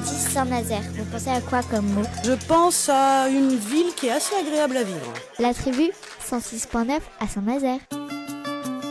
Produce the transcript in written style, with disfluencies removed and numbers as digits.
dis Saint-Nazaire, vous pensez à quoi comme mot? Je pense à une ville qui est assez agréable à vivre. La tribu 106.9 à Saint-Nazaire.